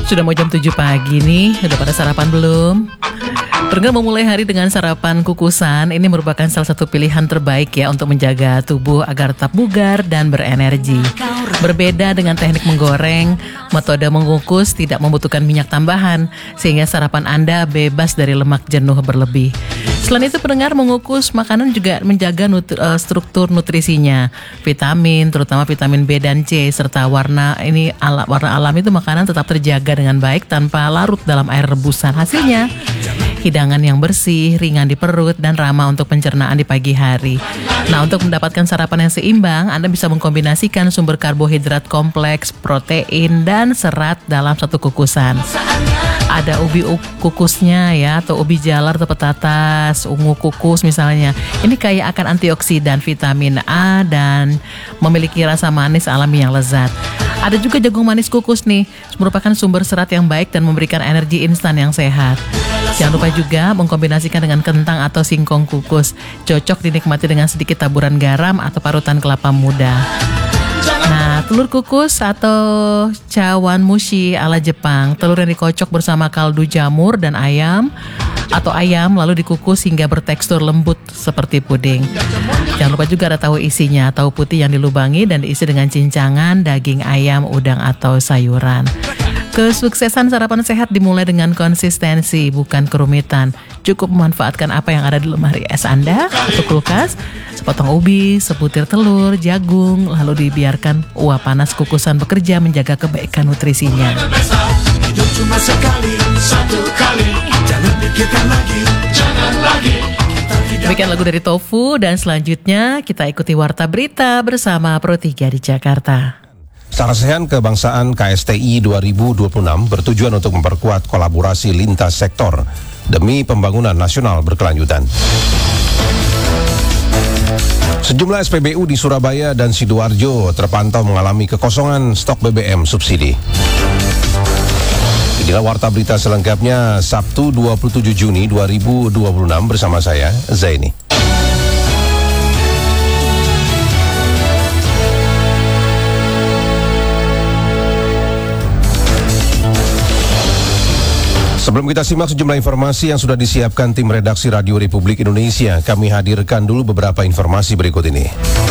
Sudah mau jam 7 pagi nih, udah pada sarapan belum? Pendengar, memulai hari dengan sarapan kukusan ini merupakan salah satu pilihan terbaik ya untuk menjaga tubuh agar tetap bugar dan berenergi. Berbeda dengan teknik menggoreng, metode mengukus tidak membutuhkan minyak tambahan sehingga sarapan Anda bebas dari lemak jenuh berlebih. Selain itu, pendengar, mengukus makanan juga menjaga struktur nutrisinya, vitamin, terutama vitamin B dan C serta warna alam itu makanan tetap terjaga dengan baik tanpa larut dalam air rebusan. Hasilnya hidangan yang bersih, ringan di perut, dan ramah untuk pencernaan di pagi hari. Nah, untuk mendapatkan sarapan yang seimbang, Anda bisa mengkombinasikan sumber karbohidrat kompleks, protein, dan serat dalam satu kukusan. Ada ubi kukusnya ya, atau ubi jalar atau petatas, ungu kukus misalnya. Ini kaya akan antioksidan, vitamin A, dan memiliki rasa manis alami yang lezat. Ada juga jagung manis kukus nih, merupakan sumber serat yang baik dan memberikan energi instan yang sehat. Jangan lupa juga mengkombinasikan dengan kentang atau singkong kukus. Cocok dinikmati dengan sedikit taburan garam atau parutan kelapa muda. Nah, telur kukus atau cawan mushi ala Jepang. Telur yang dikocok bersama kaldu jamur dan ayam lalu dikukus hingga bertekstur lembut seperti puding. Jangan lupa juga ada tahu isinya, tahu putih yang dilubangi dan diisi dengan cincangan, daging ayam, udang atau sayuran. Kesuksesan sarapan sehat dimulai dengan konsistensi, bukan kerumitan. Cukup memanfaatkan apa yang ada di lemari es Anda atau kulkas, sepotong ubi, sebutir telur, jagung, lalu dibiarkan uap panas kukusan bekerja menjaga kebaikan nutrisinya. Hidup cuma sekali, satu kali, jangan pikirkan lagi, jangan lagi. Demikian lagu dari Tofu, dan selanjutnya kita ikuti Warta Berita bersama Pro3 di Jakarta. Sarasehan Kebangsaan KSTI 2026 bertujuan untuk memperkuat kolaborasi lintas sektor demi pembangunan nasional berkelanjutan. Sejumlah SPBU di Surabaya dan Sidoarjo terpantau mengalami kekosongan stok BBM subsidi. Inilah Warta Berita selengkapnya Sabtu 27 Juni 2026 bersama saya, Zaini. Sebelum kita simak sejumlah informasi yang sudah disiapkan tim redaksi Radio Republik Indonesia, kami hadirkan dulu beberapa informasi berikut ini.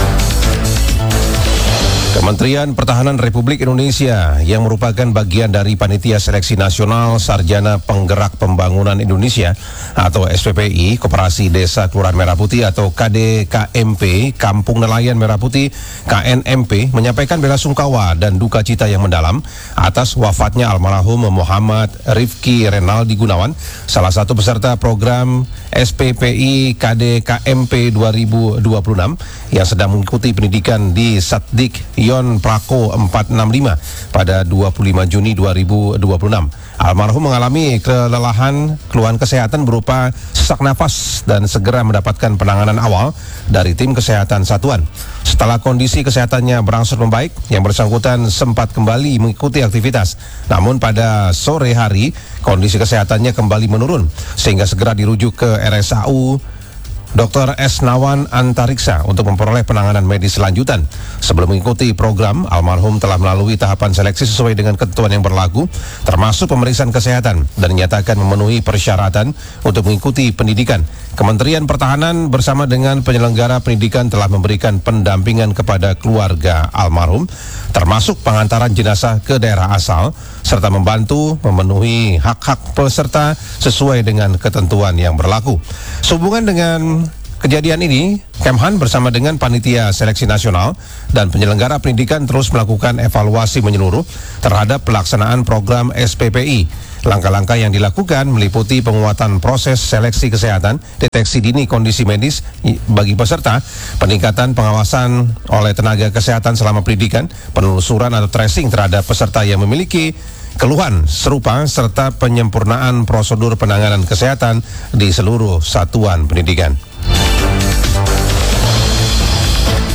Kementerian Pertahanan Republik Indonesia yang merupakan bagian dari Panitia Seleksi Nasional Sarjana Penggerak Pembangunan Indonesia atau SPPI Koperasi Desa Kelurahan Merah Putih atau KDKMP Kampung Nelayan Merah Putih KNMP menyampaikan belasungkawa dan duka cita yang mendalam atas wafatnya almarhum Muhammad Rifki Renaldi Gunawan, salah satu peserta program SPPI KDKMP 2026 yang sedang mengikuti pendidikan di Satdik Yon Prako 465 pada 25 Juni 2026. Almarhum mengalami kelelahan, keluhan kesehatan berupa sesak nafas dan segera mendapatkan penanganan awal dari tim kesehatan satuan. Setelah kondisi kesehatannya berangsur membaik, yang bersangkutan sempat kembali mengikuti aktivitas. Namun pada sore hari, kondisi kesehatannya kembali menurun sehingga segera dirujuk ke RSAU Dr. S. Nawan Antariksa untuk memperoleh penanganan medis lanjutan. Sebelum mengikuti program, almarhum telah melalui tahapan seleksi sesuai dengan ketentuan yang berlaku, termasuk pemeriksaan kesehatan, dan dinyatakan memenuhi persyaratan untuk mengikuti pendidikan. Kementerian Pertahanan bersama dengan penyelenggara pendidikan telah memberikan pendampingan kepada keluarga almarhum, termasuk pengantaran jenazah ke daerah asal, serta membantu memenuhi hak-hak peserta sesuai dengan ketentuan yang berlaku. Sehubungan dengan kejadian ini, Kemhan bersama dengan Panitia Seleksi Nasional dan penyelenggara pendidikan terus melakukan evaluasi menyeluruh terhadap pelaksanaan program SPPI. Langkah-langkah yang dilakukan meliputi penguatan proses seleksi kesehatan, deteksi dini kondisi medis bagi peserta, peningkatan pengawasan oleh tenaga kesehatan selama pendidikan, penelusuran atau tracing terhadap peserta yang memiliki keluhan serupa, serta penyempurnaan prosedur penanganan kesehatan di seluruh satuan pendidikan.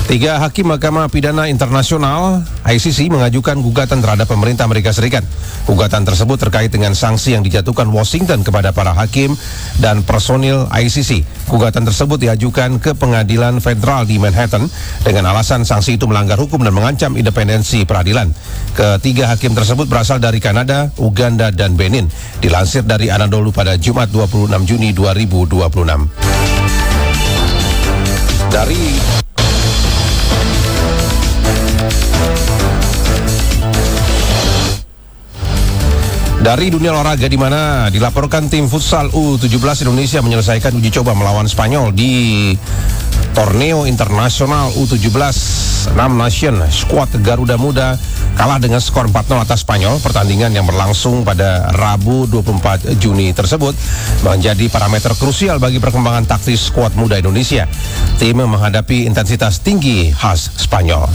Tiga hakim Mahkamah Pidana Internasional ICC mengajukan gugatan terhadap pemerintah Amerika Serikat. Gugatan tersebut terkait dengan sanksi yang dijatuhkan Washington kepada para hakim dan personil ICC. Gugatan tersebut diajukan ke pengadilan federal di Manhattan dengan alasan sanksi itu melanggar hukum dan mengancam independensi peradilan. Ketiga hakim tersebut berasal dari Kanada, Uganda, dan Benin. Dilansir dari Anadolu pada Jumat 26 Juni 2026. Dari dunia olahraga, di mana dilaporkan tim futsal U17 Indonesia menyelesaikan uji coba melawan Spanyol di Torneo Internasional U17 6 Nation. Skuad Garuda Muda kalah dengan skor 4-0 atas Spanyol. Pertandingan yang berlangsung pada Rabu 24 Juni tersebut menjadi parameter krusial bagi perkembangan taktis skuad muda Indonesia. Tim menghadapi intensitas tinggi khas Spanyol.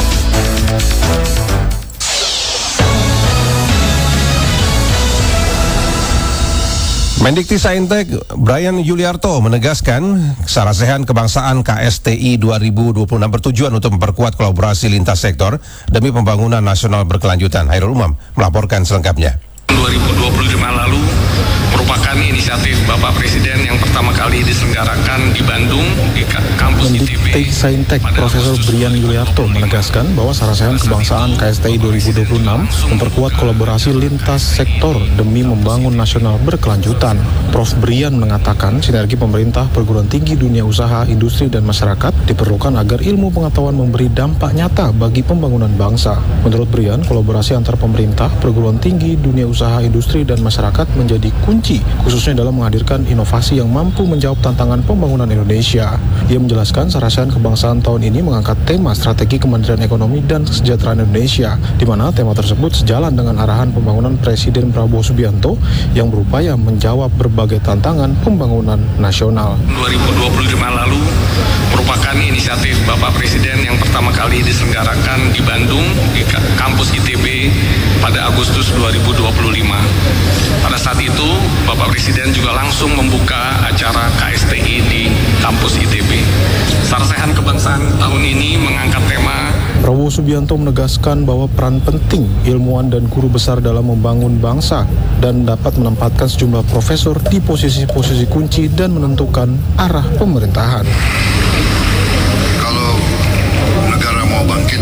Mendikti-Saintek Brian Yuliarto menegaskan sarasehan kebangsaan KSTI 2026 bertujuan untuk memperkuat kolaborasi lintas sektor demi pembangunan nasional berkelanjutan. Hairul Umam melaporkan selengkapnya. 2025 lalu merupakan inisiatif Bapak Presiden yang pertama kali diselenggarakan di Bandung di kampus ITB. Mendikti-Saintek Profesor Brian Yuliarto menegaskan bahwa sarasehan kebangsaan KSTI 2026 memperkuat kolaborasi lintas sektor demi membangun nasional berkelanjutan. Prof. Brian mengatakan sinergi pemerintah, perguruan tinggi, dunia usaha, industri, dan masyarakat diperlukan agar ilmu pengetahuan memberi dampak nyata bagi pembangunan bangsa. Menurut Brian, kolaborasi antar pemerintah, perguruan tinggi, dunia usaha, industri, dan masyarakat menjadi kunci, khususnya dalam menghadirkan inovasi yang mampu menjawab tantangan pembangunan Indonesia. Ia menjelaskan sarasehan kebangsaan tahun ini mengangkat tema strategi kemandirian ekonomi dan kesejahteraan Indonesia, di mana tema tersebut sejalan dengan arahan pembangunan Presiden Prabowo Subianto yang berupaya menjawab berbagai tantangan pembangunan nasional. 2025 lalu merupakan inisiatif Bapak Presiden yang pertama kali diselenggarakan di Bandung di kampus ITB pada Agustus 2025. Pada saat itu, Bapak Presiden juga langsung membuka acara KSTI di kampus ITB. Sarasehan kebangsaan tahun ini mengangkat tema Prabowo Subianto menegaskan bahwa peran penting ilmuwan dan guru besar dalam membangun bangsa dan dapat menempatkan sejumlah profesor di posisi-posisi kunci dan menentukan arah pemerintahan. Kalau negara mau bangkit,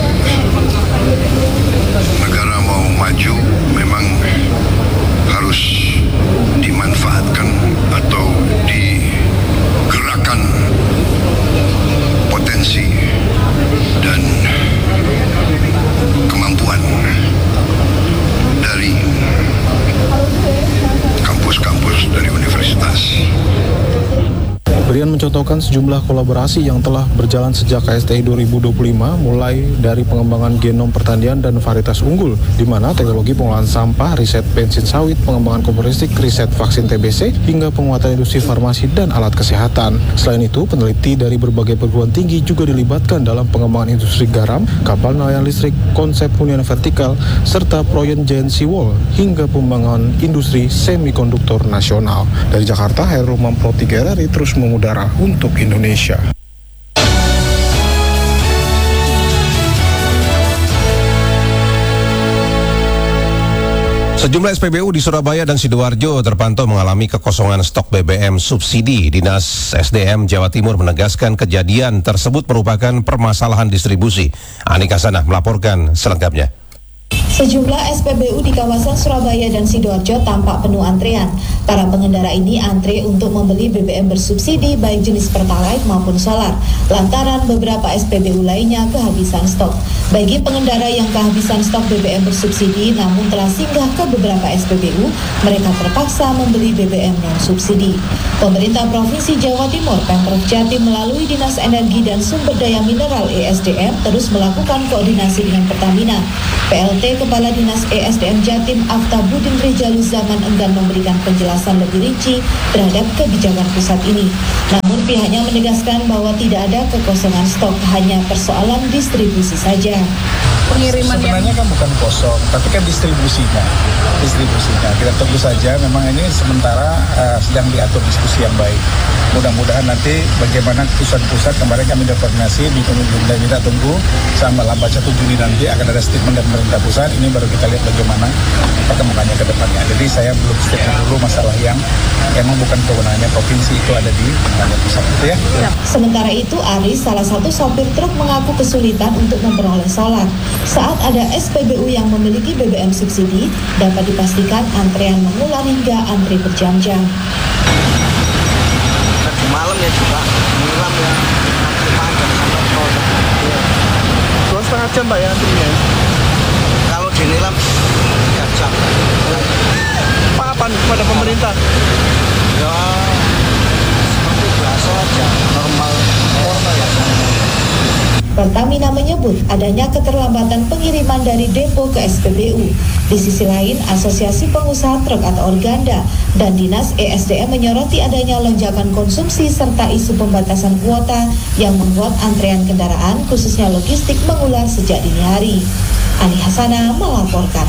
negara mau maju, memang harus dimanfaatkan atau digerakkan potensi dan kemampuan dari kampus-kampus dari universitas. Brian mencontohkan sejumlah kolaborasi yang telah berjalan sejak KSTI 2025, mulai dari pengembangan genom pertanian dan varietas unggul, di mana teknologi pengolahan sampah, riset bensin sawit, pengembangan komporistik, riset vaksin TBC, hingga penguatan industri farmasi dan alat kesehatan. Selain itu, peneliti dari berbagai perguruan tinggi juga dilibatkan dalam pengembangan industri garam, kapal nelayan listrik, konsep hunian vertikal, serta proyek Giant Seawall, hingga pengembangan industri semikonduktor nasional. Dari Jakarta, Hairul Umam Pro 3 RRI terus mengudara untuk Indonesia. Sejumlah SPBU di Surabaya dan Sidoarjo terpantau mengalami kekosongan stok BBM subsidi. Dinas SDM Jawa Timur menegaskan kejadian tersebut merupakan permasalahan distribusi. Anika Sanah melaporkan selengkapnya. Sejumlah SPBU di kawasan Surabaya dan Sidoarjo tampak penuh antrean. Para pengendara ini antre untuk membeli BBM bersubsidi baik jenis Pertalite maupun solar, lantaran beberapa SPBU lainnya kehabisan stok. Bagi pengendara yang kehabisan stok BBM bersubsidi namun telah singgah ke beberapa SPBU, mereka terpaksa membeli BBM non-subsidi. Pemerintah Provinsi Jawa Timur, Pemprov Jatim melalui Dinas Energi dan Sumber Daya Mineral (ESDM) terus melakukan koordinasi dengan Pertamina, PLT Kepala Dinas ESDM Jatim Aftabudin Rijaluzaman enggan memberikan penjelasan lebih rinci terhadap kebijakan pusat ini. Namun pihaknya menegaskan bahwa tidak ada kekosongan stok, hanya persoalan distribusi saja. Pengiriman sebenarnya kan bukan kosong, tapi kan distribusinya. Kita tunggu saja, memang ini sementara sedang diatur diskusi yang baik. Mudah-mudahan nanti bagaimana pusat-pusat, kemarin kami ada koordinasi di dan kita tunggu sama lambat 1 Juni nanti akan ada statement dari pemerintah pusat. Ini baru kita lihat bagaimana perkembangannya ke depannya. Jadi saya belum statement dulu masalah yang memang bukan kewenangannya provinsi, itu ada di pemerintah pusat itu ya. Sementara itu Aris, salah satu sopir truk, mengaku kesulitan untuk memperoleh solar. Saat ada SPBU yang memiliki BBM subsidi, dapat dipastikan antrean mengular hingga antri berjam-jam. Malam ya juga, malam ya, panjang sampai sore. 2,5 jam Pak ya antrinya? Kalau dinilam 3 jam. Apa kepada pemerintah? Ya, seperti biasa aja, normal ya. Pertamina menyebut adanya keterlambatan pengiriman dari depo ke SPBU. Di sisi lain, Asosiasi Pengusaha Truk atau Organda dan Dinas ESDM menyoroti adanya lonjakan konsumsi serta isu pembatasan kuota yang membuat antrean kendaraan khususnya logistik mengular sejak dini hari. Ani Hasana melaporkan.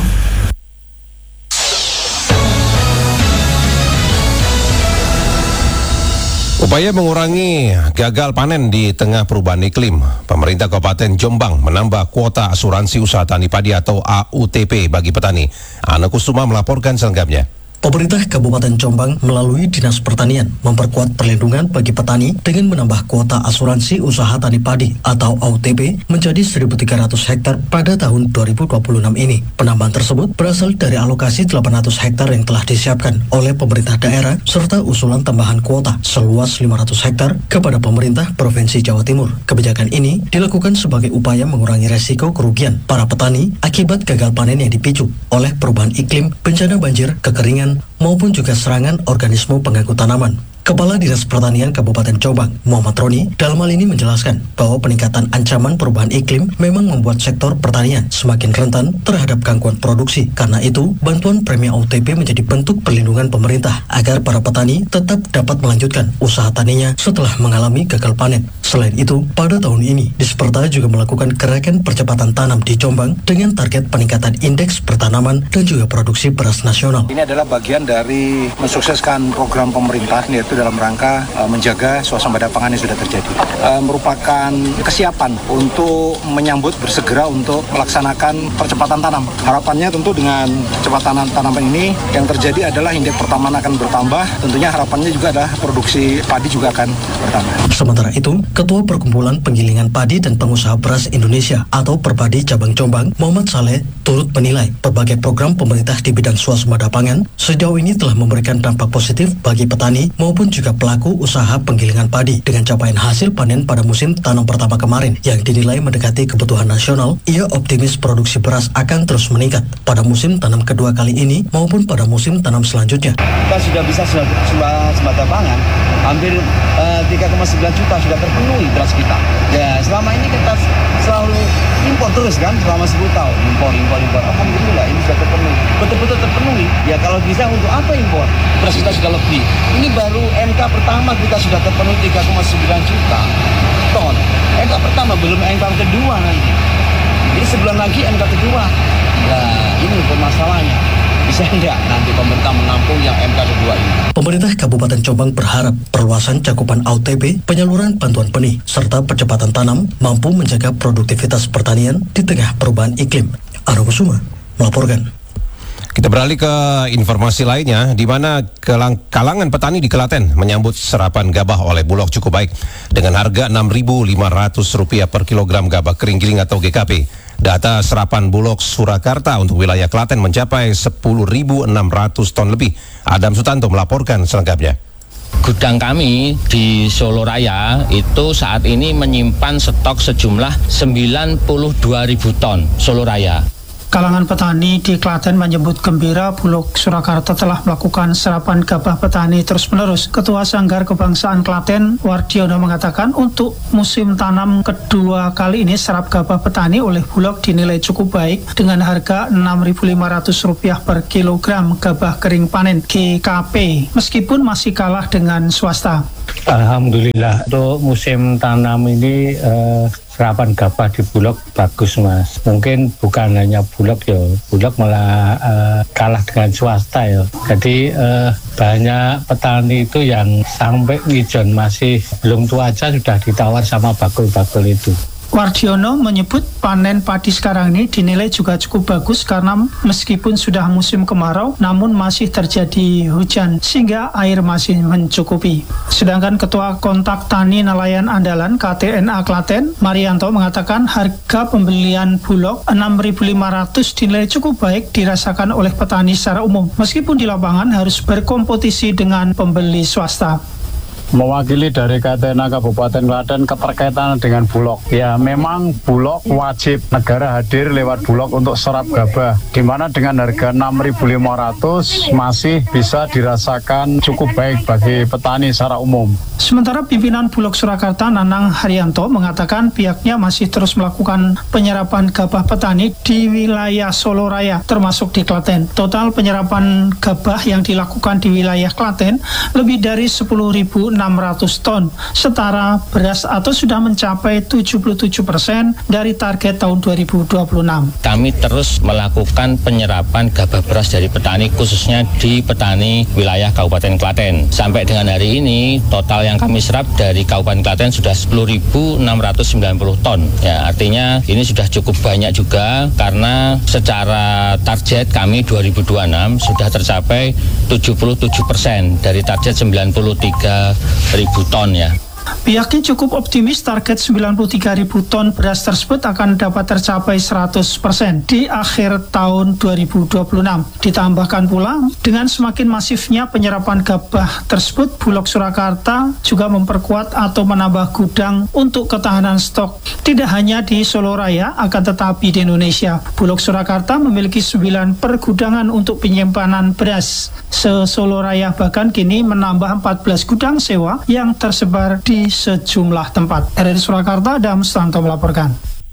Upaya mengurangi gagal panen di tengah perubahan iklim, pemerintah Kabupaten Jombang menambah kuota asuransi usaha tani padi atau AUTP bagi petani. Ana Kusuma melaporkan selengkapnya. Pemerintah Kabupaten Jombang melalui Dinas Pertanian memperkuat perlindungan bagi petani dengan menambah kuota asuransi usaha tani padi atau AUTP menjadi 1.300 hektar pada tahun 2026 ini. Penambahan tersebut berasal dari alokasi 800 hektar yang telah disiapkan oleh pemerintah daerah serta usulan tambahan kuota seluas 500 hektar kepada pemerintah Provinsi Jawa Timur. Kebijakan ini dilakukan sebagai upaya mengurangi resiko kerugian para petani akibat gagal panen yang dipicu oleh perubahan iklim, bencana banjir, kekeringan, maupun juga serangan organisme pengganggu tanaman. Kepala Dinas Pertanian Kabupaten Jombang, Muhammad Roni, dalam hal ini menjelaskan bahwa peningkatan ancaman perubahan iklim memang membuat sektor pertanian semakin rentan terhadap gangguan produksi. Karena itu, bantuan premi AUTP menjadi bentuk perlindungan pemerintah agar para petani tetap dapat melanjutkan usaha taninya setelah mengalami gagal panen. Selain itu, pada tahun ini, Disperta juga melakukan gerakan percepatan tanam di Jombang dengan target peningkatan indeks pertanaman dan juga produksi beras nasional. Ini adalah bagian dari mensukseskan program pemerintah, yaitu dalam rangka menjaga suasana pangan yang sudah terjadi. Merupakan kesiapan untuk menyambut bersegera untuk melaksanakan percepatan tanam. Harapannya tentu dengan percepatan tanaman ini yang terjadi adalah indeks pertanaman akan bertambah. Tentunya harapannya juga adalah produksi padi juga akan bertambah. Sementara itu, Ketua Perkumpulan Penggilingan Padi dan Pengusaha Beras Indonesia atau Perpadi Cabang Jombang, Muhammad Saleh, turut menilai berbagai program pemerintah di bidang swasembada pangan sejauh ini telah memberikan dampak positif bagi petani maupun juga pelaku usaha penggilingan padi. Dengan capaian hasil panen pada musim tanam pertama kemarin yang dinilai mendekati kebutuhan nasional, ia optimis produksi beras akan terus meningkat pada musim tanam kedua kali ini maupun pada musim tanam selanjutnya. Kita sudah bisa swasembada pangan, hampir 3,9 juta sudah terpenuhi beras kita. Ya, selama ini kita selalu impor terus kan, selama 10 tahun impor. Alhamdulillah ini sudah terpenuhi, betul-betul terpenuhi. Ya kalau bisa untuk apa impor? Beras kita sudah lebih. Ini baru MK pertama kita sudah terpenuhi 3,9 juta ton. MK pertama, belum MK kedua nanti. Jadi sebulan lagi MK kedua. Nah, ini permasalahannya. Bisa enggak nanti pemerintah menampung yang MK kedua ini? Pemerintah Kabupaten Jombang berharap perluasan cakupan AUTP, penyaluran bantuan benih, serta percepatan tanam mampu menjaga produktivitas pertanian di tengah perubahan iklim. Ana Kusuma melaporkan. Kita beralih ke informasi lainnya, di mana kalangan petani di Klaten menyambut serapan gabah oleh Bulog cukup baik dengan harga Rp6.500 per kilogram gabah kering giling atau GKP. Data serapan Bulog Surakarta untuk wilayah Klaten mencapai 10.600 ton lebih. Adam Sutanto melaporkan selengkapnya. Gudang kami di Solo Raya itu saat ini menyimpan stok sejumlah 92.000 ton Solo Raya. Kalangan petani di Klaten menyebut gembira Bulog Surakarta telah melakukan serapan gabah petani terus-menerus. Ketua Sanggar Kebangsaan Klaten, Wardiono, mengatakan untuk musim tanam kedua kali ini serap gabah petani oleh Bulog dinilai cukup baik dengan harga Rp6.500 per kilogram gabah kering panen GKP, meskipun masih kalah dengan swasta. Alhamdulillah untuk musim tanam ini serapan gabah di Bulog bagus, Mas. Mungkin bukan hanya Bulog ya, Bulog malah kalah dengan swasta ya. Jadi banyak petani itu yang sampai ngijon masih belum tua aja sudah ditawar sama bakul-bakul itu. Wardiono menyebut panen padi sekarang ini dinilai juga cukup bagus karena meskipun sudah musim kemarau namun masih terjadi hujan sehingga air masih mencukupi. Sedangkan Ketua Kontak Tani Nelayan Andalan KTNA Klaten, Marianto, mengatakan harga pembelian Bulog Rp6.500 dinilai cukup baik dirasakan oleh petani secara umum meskipun di lapangan harus berkompetisi dengan pembeli swasta. Mewakili dari KTNA Kabupaten Klaten keterkaitan dengan Bulog. Ya, memang Bulog wajib negara hadir lewat Bulog untuk serap gabah, di mana dengan harga Rp6.500 masih bisa dirasakan cukup baik bagi petani secara umum. Sementara pimpinan Bulog Surakarta, Nanang Haryanto, mengatakan pihaknya masih terus melakukan penyerapan gabah petani di wilayah Solo Raya, termasuk di Klaten. Total penyerapan gabah yang dilakukan di wilayah Klaten lebih dari 10.600 ton, setara beras atau sudah mencapai 77% dari target tahun 2026. Kami terus melakukan penyerapan gabah beras dari petani, khususnya di petani wilayah Kabupaten Klaten. Sampai dengan hari ini, total yang kami serap dari Kabupaten Klaten sudah 10.690 ton. Ya, artinya ini sudah cukup banyak juga karena secara target kami 2026 sudah tercapai 77% dari target 93.000 ton ya. Pihaknya cukup optimis target 93.000 ton beras tersebut akan dapat tercapai 100% di akhir tahun 2026. Ditambahkan pula, dengan semakin masifnya penyerapan gabah tersebut, Bulog Surakarta juga memperkuat atau menambah gudang untuk ketahanan stok. Tidak hanya di Solo Raya, akan tetapi di Indonesia. Bulog Surakarta memiliki 9 pergudangan untuk penyimpanan beras. Se-Solo Raya bahkan kini menambah 14 gudang sewa yang tersebar di sejumlah tempat. Dari Surakarta, Adam Sutanto melaporkan.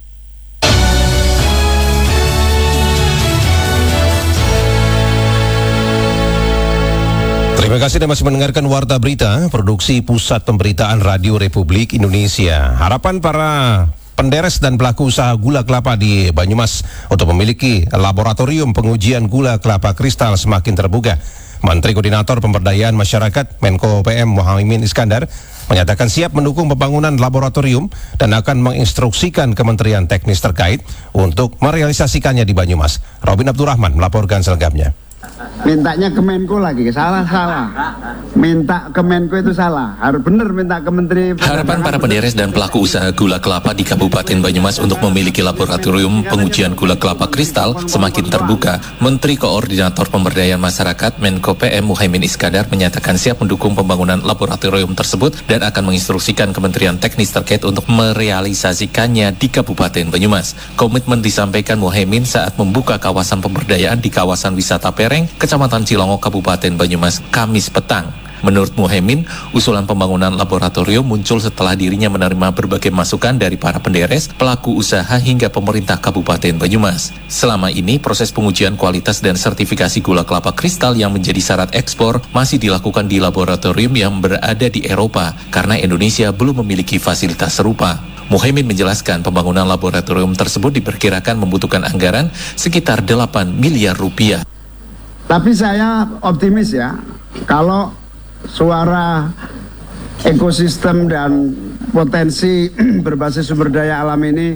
Terima kasih Anda masih mendengarkan Warta Berita, produksi Pusat Pemberitaan Radio Republik Indonesia. Harapan para penderes dan pelaku usaha gula kelapa di Banyumas untuk memiliki laboratorium pengujian gula kelapa kristal semakin terbuka. Menteri Koordinator Pemberdayaan Masyarakat Menko PM Muhaimin Iskandar menyatakan siap mendukung pembangunan laboratorium dan akan menginstruksikan Kementerian Teknis terkait untuk merealisasikannya di Banyumas. Robin Abdurrahman melaporkan selengkapnya. Mintanya Kemenko lagi, salah. Minta Kemenko itu salah, harus benar minta ke Menteri. Harapan para penderes dan pelaku usaha gula kelapa di Kabupaten Banyumas untuk memiliki laboratorium pengujian gula kelapa kristal semakin terbuka. Menteri Koordinator Pemberdayaan Masyarakat Menko PM Muhaimin Iskandar menyatakan siap mendukung pembangunan laboratorium tersebut dan akan menginstruksikan Kementerian Teknis terkait untuk merealisasikannya di Kabupaten Banyumas. Komitmen disampaikan Muhaimin saat membuka kawasan pemberdayaan di kawasan wisata Pereng, Kecamatan Cilongo, Kabupaten Banyumas, Kamis petang. Menurut Muhaimin, usulan pembangunan laboratorium muncul setelah dirinya menerima berbagai masukan dari para penderes, pelaku usaha hingga pemerintah Kabupaten Banyumas. Selama ini, proses pengujian kualitas dan sertifikasi gula kelapa kristal yang menjadi syarat ekspor masih dilakukan di laboratorium yang berada di Eropa karena Indonesia belum memiliki fasilitas serupa. Muhaimin menjelaskan pembangunan laboratorium tersebut diperkirakan membutuhkan anggaran sekitar 8 miliar rupiah. Tapi saya optimis ya, kalau suara ekosistem dan potensi berbasis sumber daya alam ini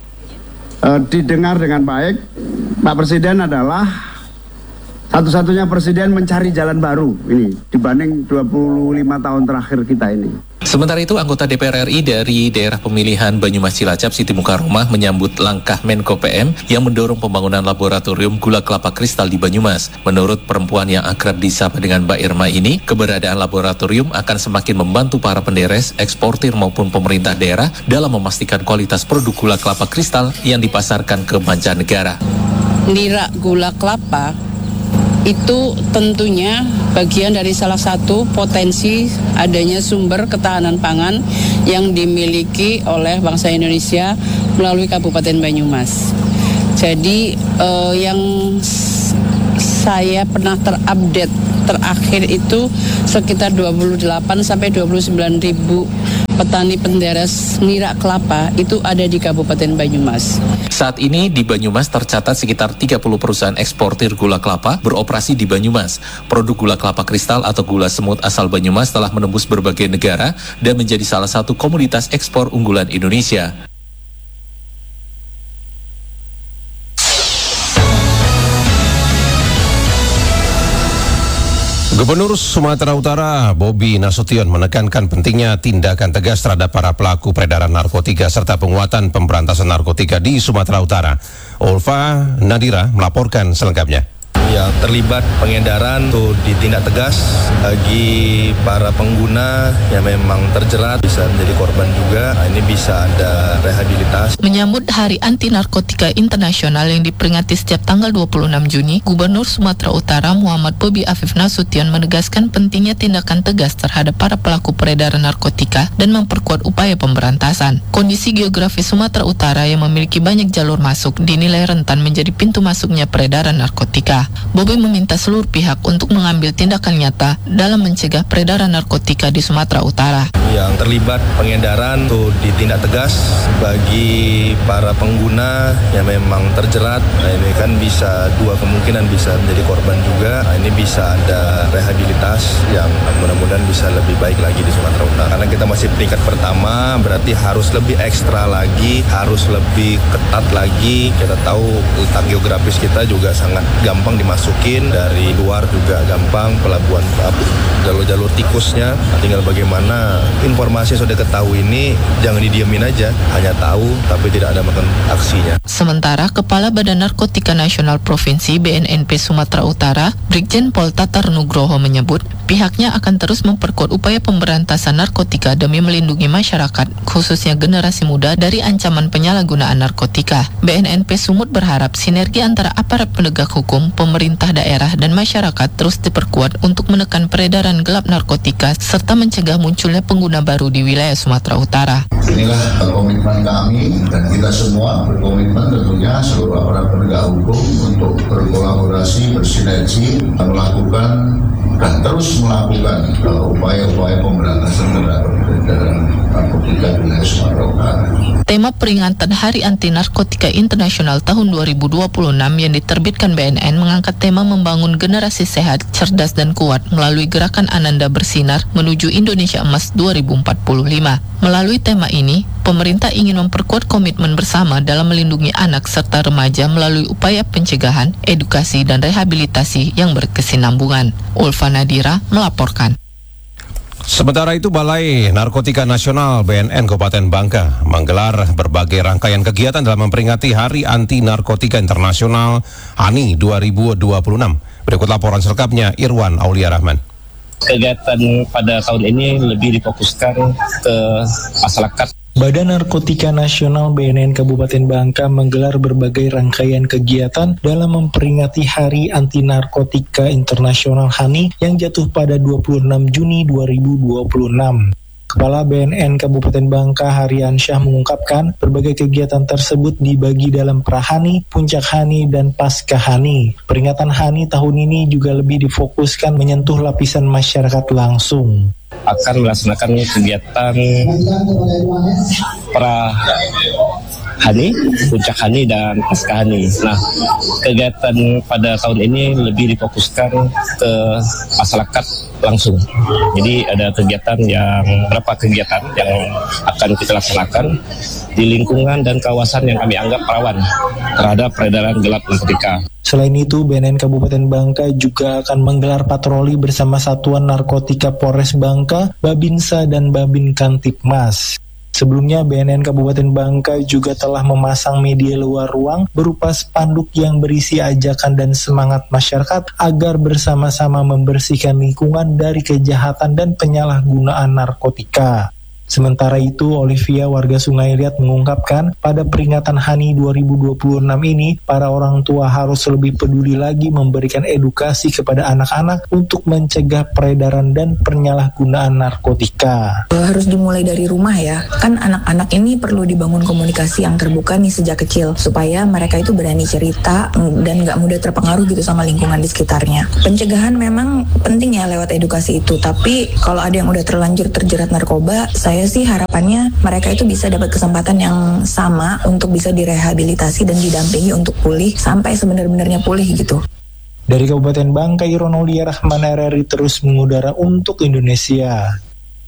didengar dengan baik, Pak Presiden adalah satu-satunya presiden mencari jalan baru ini dibanding 25 tahun terakhir kita ini. Sementara itu, anggota DPR RI dari daerah pemilihan Banyumas Cilacap Siti Mukaromah menyambut langkah Menko PM yang mendorong pembangunan laboratorium gula kelapa kristal di Banyumas. Menurut perempuan yang akrab disapa dengan Mbak Irma ini, keberadaan laboratorium akan semakin membantu para penderes, eksportir maupun pemerintah daerah dalam memastikan kualitas produk gula kelapa kristal yang dipasarkan ke mancanegara. nira gula kelapa itu tentunya bagian dari salah satu potensi adanya sumber ketahanan pangan yang dimiliki oleh bangsa Indonesia melalui Kabupaten Banyumas. Jadi yang saya pernah terupdate terakhir itu sekitar 28 sampai 29 ribu petani penderes nira kelapa itu ada di Kabupaten Banyumas. Saat ini di Banyumas tercatat sekitar 30 perusahaan eksportir gula kelapa beroperasi di Banyumas. Produk gula kelapa kristal atau gula semut asal Banyumas telah menembus berbagai negara dan menjadi salah satu komoditas ekspor unggulan Indonesia. Gubernur Sumatera Utara Bobi Nasution menekankan pentingnya tindakan tegas terhadap para pelaku peredaran narkotika serta penguatan pemberantasan narkotika di Sumatera Utara. Ulfa Nadira melaporkan selengkapnya. Yang terlibat pengedaran itu ditindak tegas bagi para pengguna yang memang terjerat bisa menjadi korban juga. Ini bisa ada rehabilitasi. Menyambut Hari Anti Narkotika Internasional yang diperingati setiap tanggal 26 Juni, Gubernur Sumatera Utara Muhammad Bobi Afif Nasution menegaskan pentingnya tindakan tegas terhadap para pelaku peredaran narkotika dan memperkuat upaya pemberantasan. Kondisi geografis Sumatera Utara yang memiliki banyak jalur masuk dinilai rentan menjadi pintu masuknya peredaran narkotika. Bobi meminta seluruh pihak untuk mengambil tindakan nyata dalam mencegah peredaran narkotika di Sumatera Utara. Yang terlibat pengedaran itu ditindak tegas bagi para pengguna yang memang terjerat. Ini kan bisa dua kemungkinan, bisa menjadi korban juga. Ini bisa ada rehabilitasi yang mudah-mudahan bisa lebih baik lagi di Sumatera Utara. Karena kita masih peringkat pertama, berarti harus lebih ekstra lagi, harus lebih ketat lagi. Kita tahu letak geografis kita juga sangat gampang dimasukin, dari luar juga gampang, pelabuhan jalur-jalur tikusnya. Tinggal bagaimana informasi yang sudah ketahui ini jangan didiemin aja, hanya tahu tapi tidak ada makan aksinya. Sementara Kepala Badan Narkotika Nasional Provinsi BNNP Sumatera Utara, Brigjen Pol Tatar Nugroho menyebut pihaknya akan terus memperkuat upaya pemberantasan narkotika demi melindungi masyarakat, khususnya generasi muda dari ancaman penyalahgunaan narkotika. BNNP Sumut berharap sinergi antara aparat penegak hukum, pemerintah daerah dan masyarakat terus diperkuat untuk menekan peredaran gelap narkotika serta mencegah munculnya pengguna baru di wilayah Sumatera Utara. Inilah komitmen kami dan kita semua berkomitmen tentunya seluruh aparat penegak hukum untuk berkolaborasi, bersinergi, melakukan dan terus melakukan upaya-upaya pemberantasan terhadap peredaran narkotika di wilayah Sumatera Utara. Tema peringatan Hari Anti Narkotika Internasional tahun 2026 yang diterbitkan BNN mengangkat tema membangun generasi sehat, cerdas dan kuat melalui gerakan Ananda Bersinar menuju Indonesia Emas 2045. Melalui tema ini, pemerintah ingin memperkuat komitmen bersama dalam melindungi anak serta remaja melalui upaya pencegahan, edukasi dan rehabilitasi yang berkesinambungan. Ulfa Nadira melaporkan. Sementara itu, Balai Narkotika Nasional BNN Kabupaten Bangka menggelar berbagai rangkaian kegiatan dalam memperingati Hari Anti Narkotika Internasional HANI 2026. Berikut laporan selengkapnya Irwan Aulia Rahman. Kegiatan pada tahun ini lebih difokuskan ke masyarakat. Badan Narkotika Nasional BNN Kabupaten Bangka menggelar berbagai rangkaian kegiatan dalam memperingati Hari Anti Narkotika Internasional HANI yang jatuh pada 26 Juni 2026. Kepala BNN Kabupaten Bangka Haryansyah mengungkapkan berbagai kegiatan tersebut dibagi dalam Prahani, Puncak HANI, dan Pasca HANI. Peringatan HANI tahun ini juga lebih difokuskan menyentuh lapisan masyarakat langsung. Akan melaksanakan kegiatan Pra-HANI, Puncak HANI, dan Pasca HANI. Nah, kegiatan pada tahun ini lebih difokuskan ke masyarakat langsung. Jadi ada beberapa kegiatan yang akan kita laksanakan di lingkungan dan kawasan yang kami anggap rawan terhadap peredaran gelap narkotika. Selain itu, BNN Kabupaten Bangka juga akan menggelar patroli bersama Satuan Narkotika Polres Bangka, Babinsa, dan Babin Kantipmas. Sebelumnya, BNN Kabupaten Bangka juga telah memasang media luar ruang berupa spanduk yang berisi ajakan dan semangat masyarakat agar bersama-sama membersihkan lingkungan dari kejahatan dan penyalahgunaan narkotika. Sementara itu, Olivia warga Sungai Liat mengungkapkan pada peringatan HANI 2026 ini, para orang tua harus lebih peduli lagi memberikan edukasi kepada anak-anak untuk mencegah peredaran dan penyalahgunaan narkotika. Harus dimulai dari rumah ya, kan anak-anak ini perlu dibangun komunikasi yang terbuka nih sejak kecil, supaya mereka itu berani cerita dan gak mudah terpengaruh gitu sama lingkungan di sekitarnya. Pencegahan memang penting ya lewat edukasi itu, tapi kalau ada yang udah terlanjur terjerat narkoba, saya sih harapannya mereka itu bisa dapat kesempatan yang sama untuk bisa direhabilitasi dan didampingi untuk pulih sampai sebenar-benarnya pulih gitu. Dari Kabupaten Bangkai, Ronaldia Rahman, RRI terus mengudara untuk Indonesia.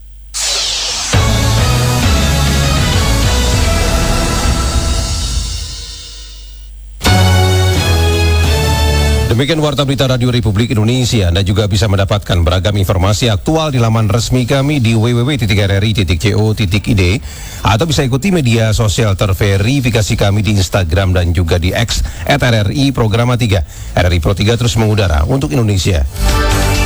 Demikian Warta Berita Radio Republik Indonesia. Anda juga bisa mendapatkan beragam informasi aktual di laman resmi kami di www.rri.co.id atau bisa ikuti media sosial terverifikasi kami di Instagram dan juga di X @RRI Programa 3. RRI Pro 3 terus mengudara untuk Indonesia.